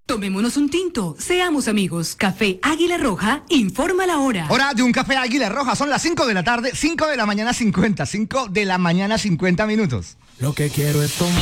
Tomémonos un tinto, seamos amigos. Café Águila Roja, informa la hora. Hora de un café Águila Roja, son las 5 de la tarde, 5 de la mañana 50 minutos. Lo que quiero es tomar.